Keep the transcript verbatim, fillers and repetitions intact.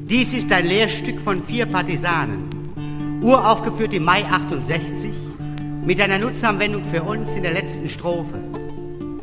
Dies ist ein Lehrstück von vier Partisanen, uraufgeführt im Mai achtundsechzig, mit einer Nutzanwendung für uns in der letzten Strophe.